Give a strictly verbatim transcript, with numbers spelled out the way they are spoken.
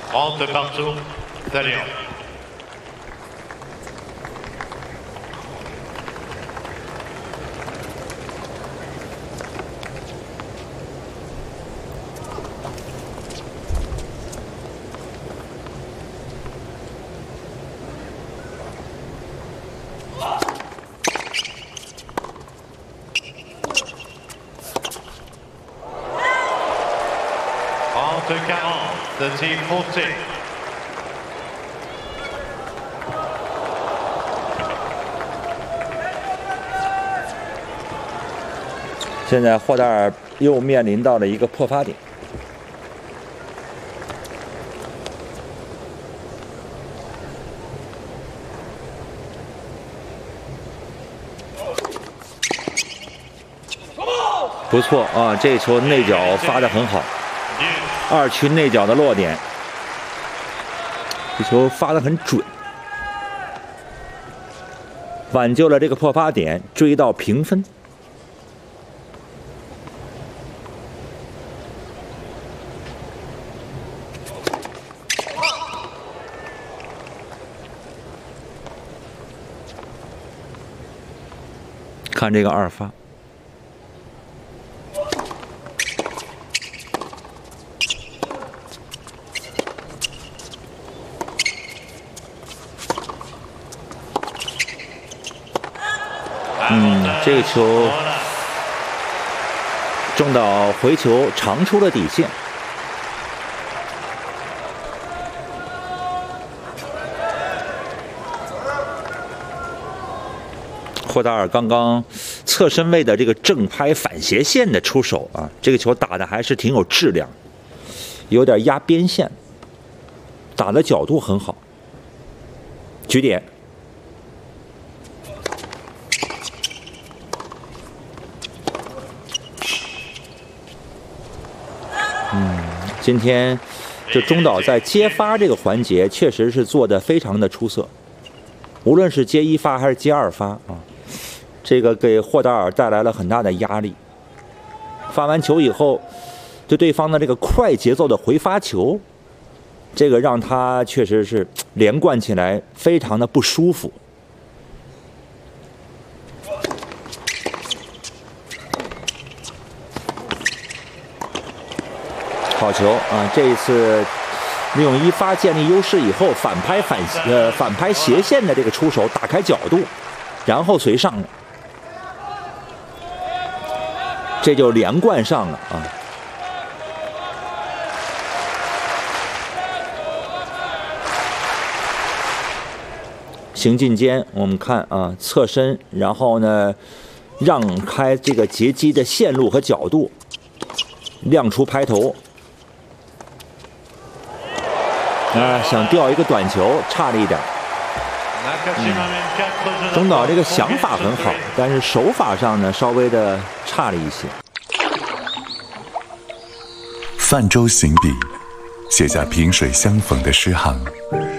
trente partout, Talion. trente quarante, the team forty. 现在霍达尔又面临到了一个破发点。不错啊，这球内角发得很好。 二区内角的落点，这球发得很准，挽救了这个破发点，追到平分。看这个二发。 嗯，这个球中岛回球长出了底线。霍达尔刚刚侧身位的这个正拍反斜线的出手啊，这个球打的还是挺有质量，有点压边线，打的角度很好。局点。 嗯，今天这中岛在接发这个环节确实是做得非常的出色，无论是接一发还是接二发啊，这个给霍达尔带来了很大的压力。发完球以后，对对方的这个快节奏的回发球，这个让他确实是连贯起来非常的不舒服。 好球啊！这一次利用一发建立优势以后，反拍反呃反拍斜线的这个出手打开角度，然后随上了，这就连贯上了啊！行进间，我们看啊，侧身，然后呢，让开这个截击的线路和角度，亮出拍头。 啊，想吊一个短球，差了一点。嗯，中岛这个想法很好，但是手法上呢，稍微的差了一些。 泛舟行笔，写下萍水相逢的诗行。